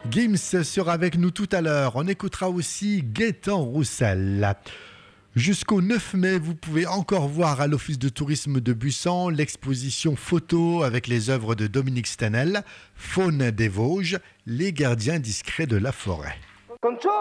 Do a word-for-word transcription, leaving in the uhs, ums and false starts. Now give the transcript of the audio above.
Gims sera avec nous tout à l'heure. On écoutera aussi Gaëtan Roussel. Jusqu'au neuf mai, vous pouvez encore voir à l'Office de tourisme de Busan l'exposition photo avec les œuvres de Dominique Stenel, Faune des Vosges, les gardiens discrets de la forêt.